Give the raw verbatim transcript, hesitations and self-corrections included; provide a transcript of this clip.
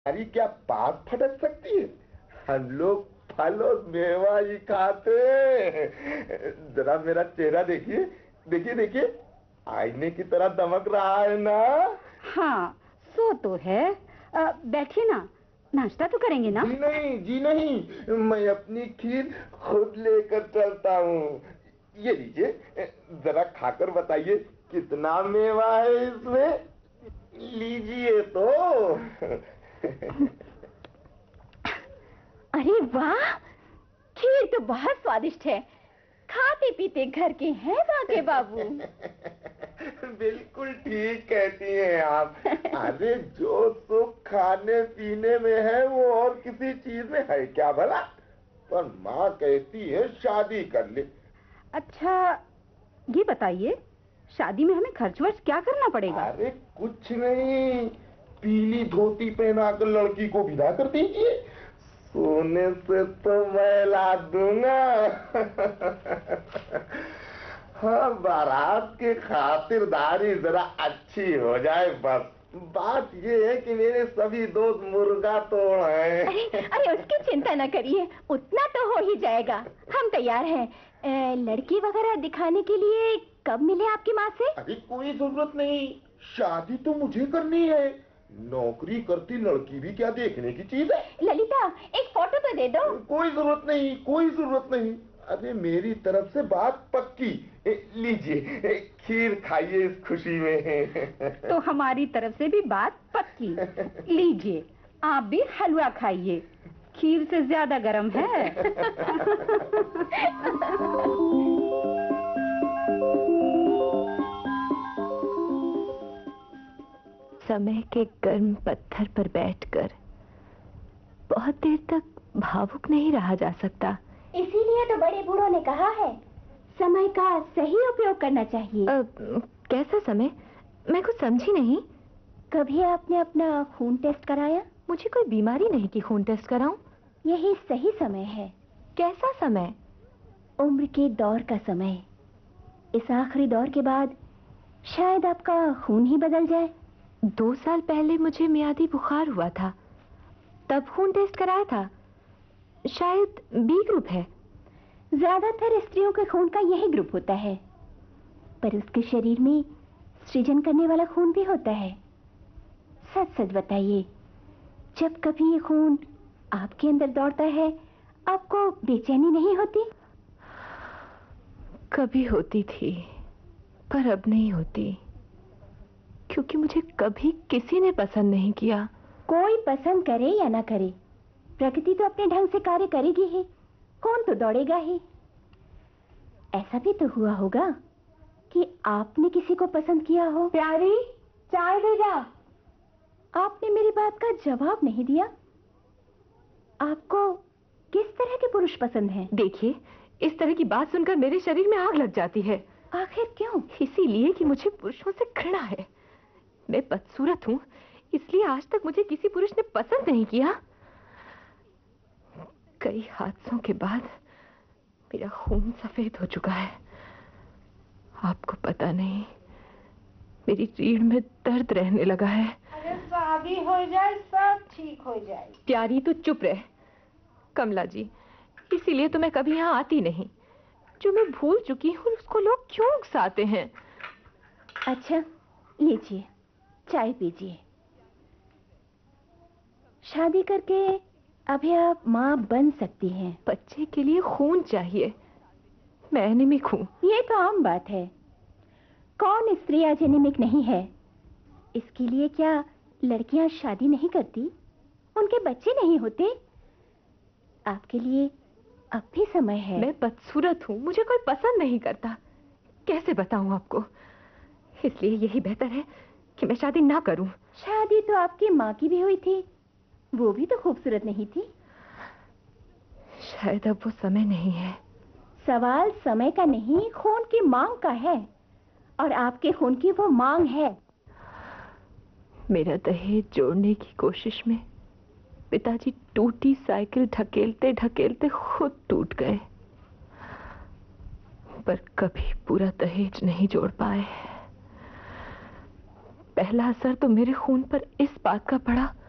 अरे क्या बात फटक सकती है? हम लोग फल और मेवा ही खाते हैं। जरा मेरा चेहरा देखिए, देखिए देखिए, आईने की तरह दमक रहा है ना? हाँ, सो तो है। अ, बैठिए ना, नाश्ता तो करेंगे ना? जी नहीं, जी नहीं, मैं अपनी खीर खुद लेकर चलता हूँ। ये लीजिए, जरा खाकर बताइए कितना मेवा है इसमें। लीजिए तो। अरे वाह, खीर तो बहुत स्वादिष्ट है। खाते पीते घर के हैं बाके बाबू। बिल्कुल ठीक कहती हैं आप। अरे जो सुख खाने पीने में है वो और किसी चीज में है क्या भला? पर माँ कहती है शादी कर ले। अच्छा, ये बताइए, शादी में हमें खर्च वर्च क्या करना पड़ेगा? अरे कुछ नहीं, पीली धोती पहनाकर लड़की को विदा कर दीजिए। सोने से तो मैं ला दूंगा। हाँ, बारात की खातिरदारी जरा अच्छी हो जाए बस। बात ये है कि मेरे सभी दोस्त मुर्गा तोड़ हैं। अरे अरे, उसकी चिंता न करिए, उतना तो हो ही जाएगा। हम तैयार हैं। ए, लड़की वगैरह दिखाने के लिए कब मिले आपकी माँ से? अरे कोई जरूरत नहीं, शादी तो मुझे करनी है। नौकरी करती लड़की भी क्या देखने की चीज है? ललिता, एक फोटो तो दे दो। कोई जरूरत नहीं, कोई जरूरत नहीं। अरे मेरी तरफ से बात पक्की। ए, लीजिए, ए, खीर खाइए इस खुशी में। तो हमारी तरफ से भी बात पक्की। लीजिए, आप भी हलवा खाइए, खीर से ज्यादा गर्म है। समय के गर्म पत्थर पर बैठकर बहुत देर तक भावुक नहीं रहा जा सकता। इसीलिए तो बड़े बूढ़ों ने कहा है, समय का सही उपयोग करना चाहिए। आ, कैसा समय? मैं कुछ समझी नहीं। कभी आपने अपना खून टेस्ट कराया? मुझे कोई बीमारी नहीं कि खून टेस्ट कराऊं। यही सही समय है। कैसा समय? उम्र के दौर का समय। इस आखिरी दौर के बाद शायद आपका खून ही बदल जाए। दो साल पहले मुझे मियादी बुखार हुआ था, तब खून टेस्ट कराया था। शायद बी ग्रुप है। ज्यादातर स्त्रियों के खून का यही ग्रुप होता है, पर उसके शरीर में सृजन करने वाला खून भी होता है। सच सच बताइए, जब कभी ये खून आपके अंदर दौड़ता है, आपको बेचैनी नहीं होती? कभी होती थी, पर अब नहीं होती, क्योंकि मुझे कभी किसी ने पसंद नहीं किया। कोई पसंद करे या ना करे, प्रकृति तो अपने ढंग से कार्य करेगी ही, खून तो दौड़ेगा ही। ऐसा भी तो हुआ होगा कि आपने किसी को पसंद किया हो। प्यारी, चाय दे जा। आपने मेरी बात का जवाब नहीं दिया। आपको किस तरह के पुरुष पसंद हैं? देखिए, इस तरह की बात सुनकर मेरे शरीर में आग लग जाती है। आखिर क्यों? इसीलिए कि मुझे पुरुषों से घृणा है। मैं बदसूरत हूँ, इसलिए आज तक मुझे किसी पुरुष ने पसंद नहीं किया। कई हादसों के बाद मेरा खून सफेद हो चुका है। आपको पता नहीं, मेरी रीढ़ में दर्द रहने लगा है। अरे शादी हो जाए सब ठीक हो जाए। प्यारी तू चुप रह। कमला जी, इसीलिए तो मैं कभी यहाँ आती नहीं। जो मैं भूल चुकी हूँ उसको लोग क्यों उकसाते हैं? अच्छा, लीजिए, चाय पीजिए। शादी करके अभी आप माँ बन सकती हैं। बच्चे के लिए खून चाहिए, मैं एनीमिक हूँ। ये तो आम बात है। कौन स्त्री आज एनीमिक नहीं है? इसके लिए क्या लड़कियां शादी नहीं करती? उनके बच्चे नहीं होते? आपके लिए अब भी समय है। मैं बदसूरत हूँ, मुझे कोई पसंद नहीं करता। कैसे बताऊं आपको? इसलिए यही बेहतर है कि मैं शादी ना करूं। शादी तो आपकी माँ की भी हुई थी, वो भी तो खूबसूरत नहीं थी। शायद अब वो समय नहीं है। सवाल समय का नहीं, खून की मांग का है, और आपके खून की वो मांग है। मेरा दहेज जोड़ने की कोशिश में पिताजी टूटी साइकिल ढकेलते ढकेलते खुद टूट गए, पर कभी पूरा दहेज नहीं जोड़ पाए। पहला असर तो मेरे खून पर इस बात का पड़ा